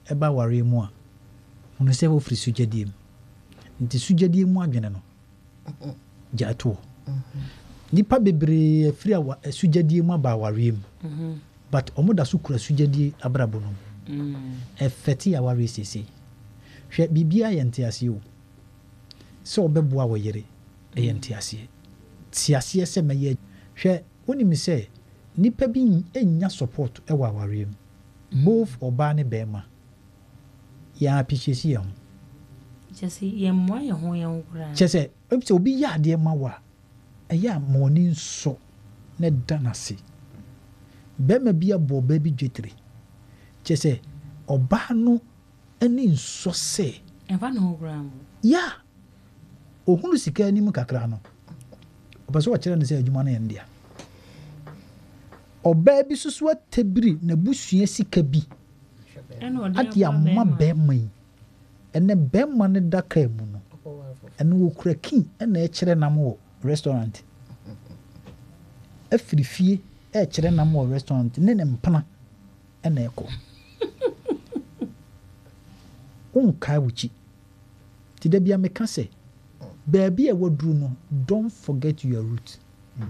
eba ware mu a ono se wo firi sugyadie mu nti sugyadie mu adwene no jato nipa bebre afiri a sugyadie mu aba ware mu but omoda so kura sugyadie abrabo no efeti ya ware sese hwe bibia ye ntiase o se obeboa wo yere ye ntiase tiase se meye hwe woni mi se nipa bi enya support e wa ware mu both oba ne bema ya appreciate ya Jesse ye mo ye ho ye nkura chese obi ya de ma wa eya moni nso ne danase bema bia bo ba bi dwetre chese oba no ani nso se enfa no gram ya ohunu sika ani mu kakra no obaso wa kire ne se adwuma na ye ndia oba bi susu atebiri na busua sika bi ati amma bema yi ene bema ne daka mu no ene wo kura kin ene kire nam wo restaurant afiri fie kire nam wo restaurant ne mpana ene eko unka wuchi ti da bia meka se baabi e waduru no don't forget your root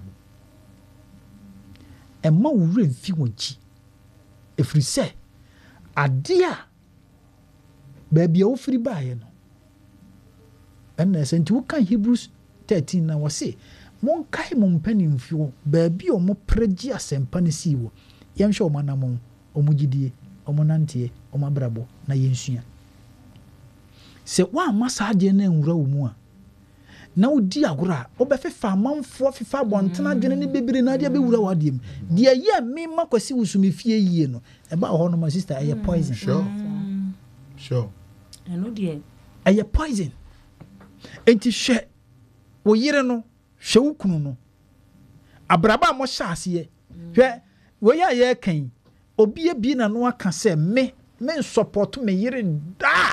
emma wure mfi wonchi efiri se ade a baabi a wo firi baaye no ena senti wo kan Hebrews 13 na wo se mon kai mo mpanimfio baabi o mo pregi asempa ne siwo yemhwe o manam o mugidie o monante o mabrabo na yensua se wa masade na nwura wo mu a na odi agora obefefa amanfo fefa bontena dwene ne bebire na dia bewura wadiem dia ye me makwasi wusumi fie yie no eba ho no my sister eye poison sure eno die eye poison enti hwe wo yire no hwe wukunu no abraba mo hyase ye hwe wo ya ye kan obi bi na no aka se me support me yire da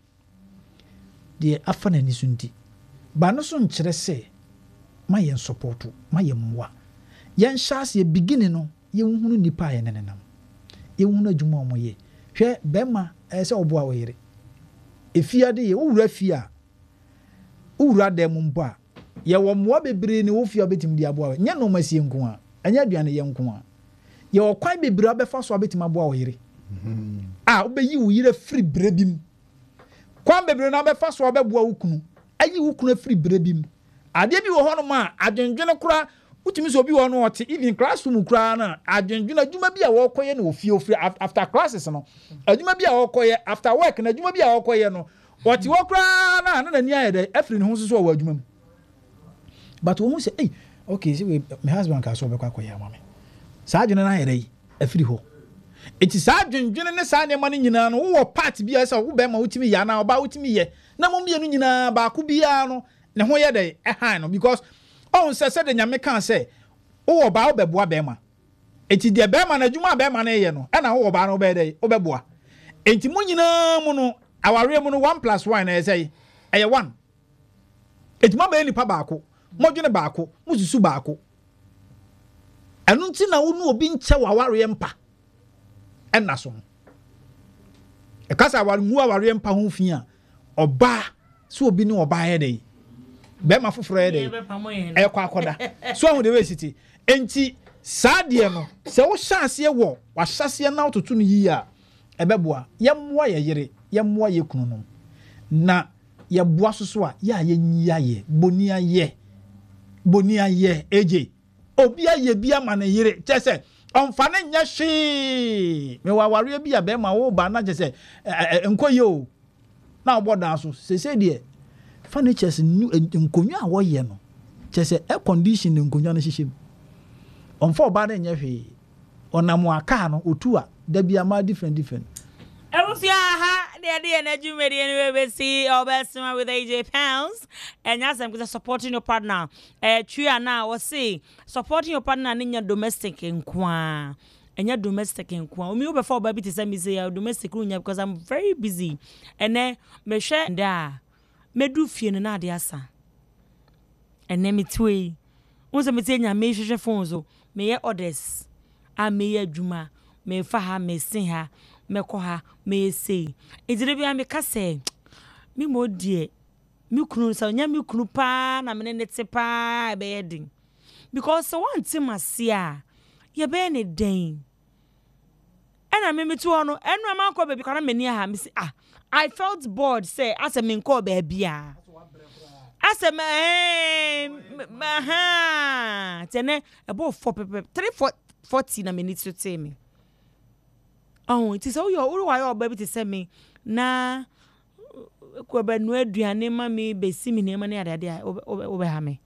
de afa na ni sunti ba no so nkyere se ma yen support ma yen mwa yen hyase beginning no yen hunu nipa ye nenenam yen hunu adwuma omoye hwe bema se oboa wo yire efiade ye wo wura fia wo wura dem mbo a ye wo mwa bebre ne wo fia betim di aboa nya no masie nko a anya aduane ye nko a ye wo kwan bebre abefa so abetim aboa wo yire wo beyi wo yire free brebim kwan bebre na abefa so abeboa wo kunu ayi wo kunu free brebim ade bi wo ho no ma adwendwene kura utimi so bi wo no ote even classroom kura na adwendwene adwuma bi a wo koye na ofie free after classes no adwuma bi a wo koye after work na adwuma bi a wo koye no ote wo kura na ni ayede afri ne ho so wo adwuma mu but wo say hey okay see my husband ka so be kwa koye amame saa adwene na ayede afri ho eti saa adwendwene ne saa ne ma ne nyina no wo part bi a say wo be ma utimi ya na oba utimi ye na mo mienu nyina ba ko bia no ne ho ye dey no because on se de nyame kan say wo ba wo beboa be ma eti de be ma na adwuma be ma na ye no na wo ba no be dey wo beboa enti mo nyina mu no aware mu no 1+1 na say eye 1 eti ma be nipa ba ko mo dwene ba ko mo susu ba ko enu nti na wo no obi nche waware mpa na so e kasa aware mu aware mpa ho fi a oba so obi ni oba ye dey be ma foforo ye dey e kwa akoda so hu de we city enti saade no se wo hyase wo wa hyase na ototo no yi a ebeboa ye moa ye yere ye moa ye kunu no na ye boa soso a ya ye nyi aye boni aye eje obi aye bia ma na yere chese onfa ne nya hwe me wa ware bia be ma wo ba na chese enkoye o na oboda so sese de furnitures nkonwa a wo ye no chese air condition nkonwa no hihye onfa oba na nya hwe onam aka no otu a da bia ma different Erufia ha the energy media anyway see Obesima with AJ Pounds and yes I'm supporting your partner Tria now was say supporting your partner in your domestic nkwa and your domestic nkwa me before baby to send me say domestic runya because I'm very busy and then me share da me do fie na de asa and then me twe unse me tenya me hwehwe phone so me ye orders a me ye adwuma me fa ha me sin ha mekoha me say ejire bia me ka say me mo die me kunu sa nya me kunu pa na me ne te pa be yedin because so one team asia ye be ne den ena me to no enu am akọ baby kana me ni ha me say I felt bored say as a me nko ba bia as a tene about 340 na me need to tell me it is all your why baby to send me na ko ba no aduane ma me be si me nema na ade obe ha me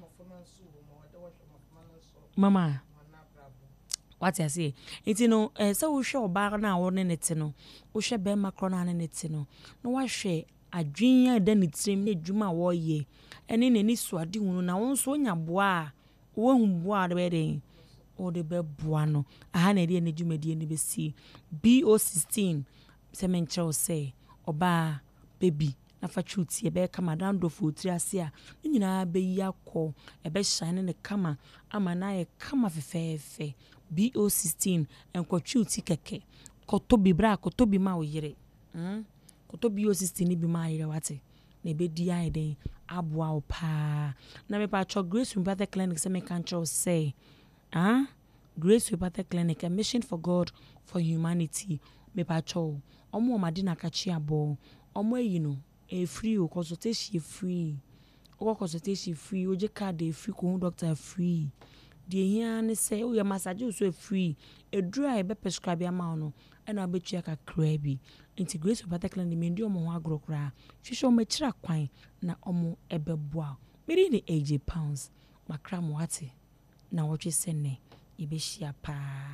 mama what I say it no so we show ba na wo ne nete no wo hwe be makro na ne nete no no wa hwe adwenya da ne trim na adwuma wo ye ene ne ni suade hunu na wo nso nya boa wo hu boa de be den o de be boa no aha na de ne dwumadi ne be si BO16 se menche say oba baby na fa chuti e be kama dan do fo tri ase a nyina be yakọ e be shine ne kama ama na ye kama fefefe BO16 enko chuti keke kotobi bra kotobi ma oyire kotobi BO16 ni bi ma oyire wate na be di ai den aboa opa na me pa cho Grace Homeopathic Clinic se me kan cho say Grace Homeopathic Clinic, a mission for God, for humanity. Me pa cho omo madina kachi abo omo a free consultation free o consultation free o je card free ko doctor free de here ne say o ya massage so free e dry be prescribe am no e na betua ka krabi Integrate Homeopathic Clinic me ndi omo ho agrokra hwehwe o machira kwan na omo ebeboa me ni AJ pounds makra mo ate na wo twe sene ibeshia pa